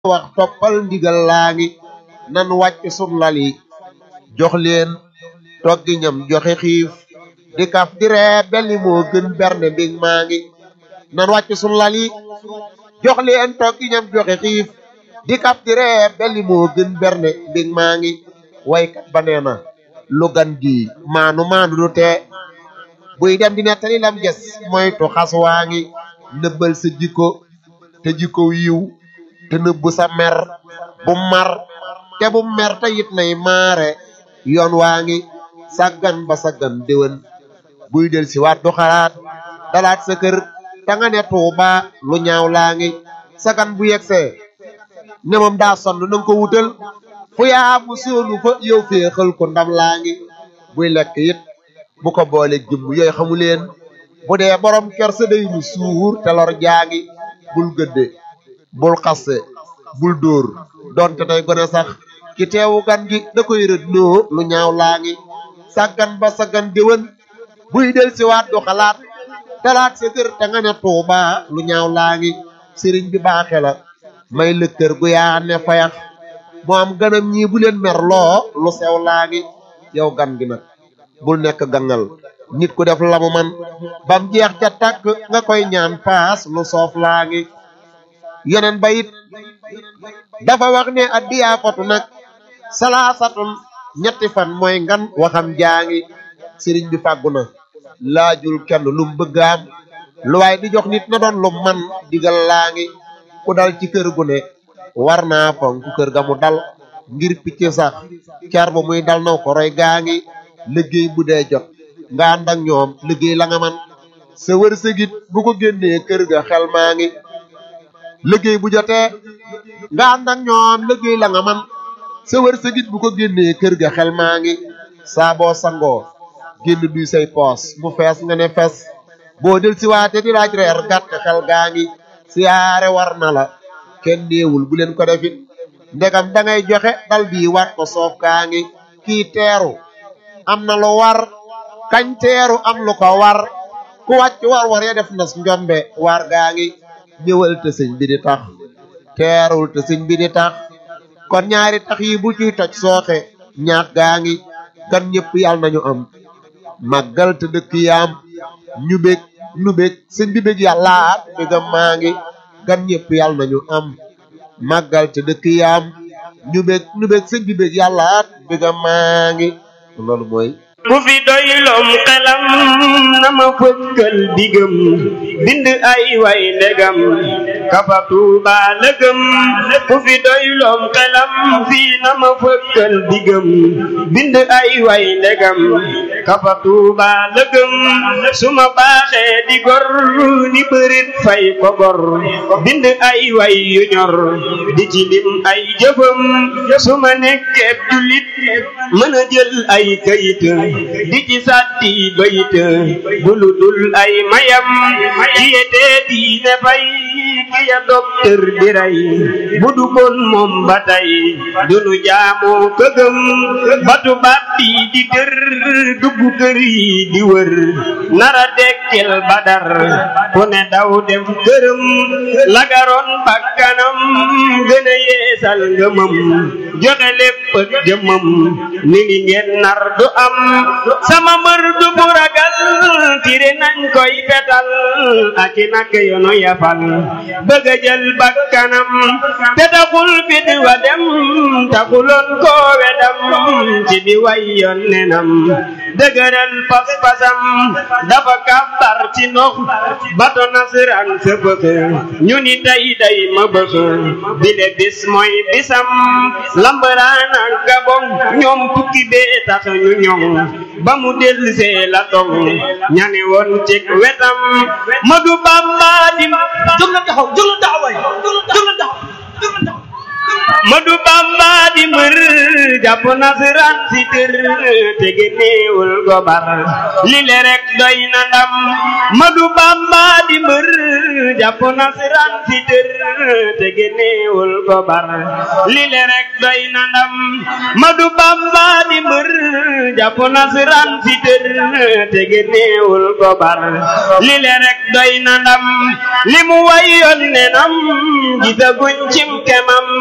wax toppal ndigal laa ngi nan wàcc sun lali jox leen toggi ñam joxe xiif di kaf di ree belli moo gën berne mbig maa ngi nan wàcc sun lali jox leen toggi ñam joxe xiif di kaf di ree belli moo gën berne mbig maa ngi waykat ba nee na lu gan gi maanu du tee buy dem di nettali lam ges moytu xas waa ngi nëbbal sa jikko te jikko yiw te nëbbu sa mer bu mar te bu mer te it nay maare yoon waa ngi sàggan ba sàggan déwén buy del si waat du xalaat dalaat sa kër ta nga ne Tuuba lu ñaaw laa ngi sagan bu yegsee ne moom daa sonn nanga ko wutal fu yaa mu soonu fa yow féexal ko ndam laa ngi buy lekk it bu ko boole jëmm yooyu xamu leen bu dee borom kersa day lu suur te lor jaa ngi bul gëdde bul xasse bul dóor donte tey gone sax ki teewu gan gi da koy rëdd noo lu ñaaw laa ngi sàggan ba sàggan déwén buy del si waat du xalaat talaat sa kër te nga ne Tuuba lu ñaaw laa ngi sëriñ bi baaxe la may la kër gu yaa ne fayax mu am ganam ñii bu leen mer loo lu sew laa ngi yow gan gi nag bul nekk gangal nit ku def la mu man bam jeex ca tàkk nga koy ñaan paas lu soof laa ngi yeneen bayit dafa wax ne addiyaa fatu nag salaasatun ñetti fan mooy ngan waxam jaa ngi sëriñ bi fàggu na laajul kenn lum bëggaam lu waay di jox nit na doon lu man digal laa ngi ku dal ci kër gu ne war naa fonk kër ga mu dal ngir picc sax car ba muy dal naw ko roy gaa ngi liggéey bu dee jot nga ànd ak ñoom liggéey la nga man sa wërsëgit bu ko génnee kër ga xel maa ngi liggéey bu jotee nga ànd ak ñoom liggéey la nga man sa wërsëgit bu ko génnee kër ga xel maa ngi saa boo sangoo génn duy say poos mu fees nga ne fes boo del si waate di laaj reer gàtt xel gaa ngi siyaare war na la kenn néewul bu leen ko defit ndegam da ngay joxe dal bii war ko soof kaa ngi kii teeru am na lu war kañ teeru am lu ko war ku wàcc war ya def nas njombe war gaa ngi ñëwal te sëñ bi di tax teerul te sëñ bi di tax kon ñaari tax yi bu ciy toj sooxe ñaax gaa ngi gan ñëpp yàlla nañu am màggal te dëkk yaam ñu bég nu bég sëñ bi bég yàllaat bégam maa ngi gan ñëpp yàlla nañu am màggal te dëkk yaam ñu bég nu bég sëñ bi bég yàllaat bégam maa ngi loolu mooy ku fi doylom xelam na ma fëkkal digam bind ay way ndegam kafa Tuuba lëgëm ku fi doylom xelam fii na ma fëkkal digam bind ay way ndegam kafa Tuuba lëgëm su ma baaxee di gor ni bërit fay ko gor bind ay way yu ñor di ci lim ay jëfam su ma nekkee jullit mën a jël ay kayit di ci sàtti bayit bulu dul ay mayam kiyete diine fay kiya docteur di rey bu du kon moom ba tey dunu jaamoo këgëm batu baat bi di kër dugg kër yi di wër nara dekkel badar ku ne daw dem këram lagaroon bakkanam gën a yeesal ngëmam joxe lépp ak jëmam ni ngi ngeen nar du am sama mbër du bu ragal tire nañ koy fetal ak i nak yoonu yafal bëgg a jël bakkanam te taxul fit wa dem taxuloon koo wedam ci di way yoon nenam dëgëral pas-pasam dafa kàbbar ci ndox bato nasaraan sa bëx ñu ni tey day ma bëx bile bis mooy bisam lambaraan ak gabon ñoom tukki bee tax ñu ñoŋ ba mu dellusee la tong ñane woon ci wetam Madu Bamba di jóg la taxaw jóg la taxaw way jóg la taxaw Madu Bamba di mbër jàpp nasaraan si tër te génneewul gobar li le rek doy na ndam Madu Bamba di mbër jàpp nasaraan si tër te génneewul gobar li le rek doy na ndam Madu Bamba di mbër jàpp nasaraan si tër te génneewul gobar li le rek doy na ndam li mu wayoon nenam gisaguñ cim kemam